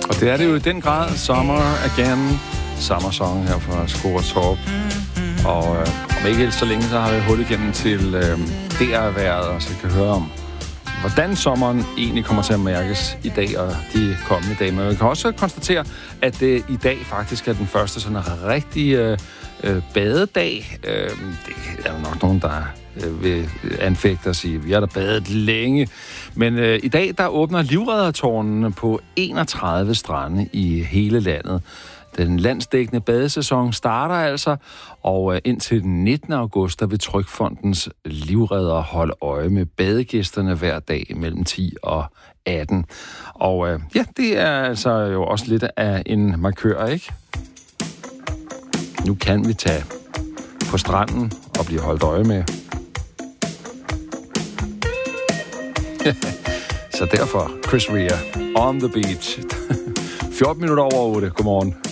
Og det er det jo i den grad. Summer Again. Summer Song her fra Skåretorp. Og om ikke helt så længe, så har vi hul igennem til DR-vejret, og så kan høre om, hvordan sommeren egentlig kommer til at mærkes i dag og de kommende dage. Men jeg kan også konstatere, at det i dag faktisk er den første sådan rigtig badedag. Det er jo nok nogen, der vil anfægte og sige, vi har da badet længe. Men i dag, der åbner livreddertårnene på 31 strande i hele landet. Den landsdækkende badesæson starter altså, og indtil den 19. august, der vil Trygfondens livreddere holde øje med badegæsterne hver dag mellem 10 og 18. Og ja, det er altså jo også lidt af en markør, ikke? Nu kan vi tage på stranden og blive holdt øje med. Så derfor, Chris Rea, On the Beach. 14 minutter over 8. Godmorgen.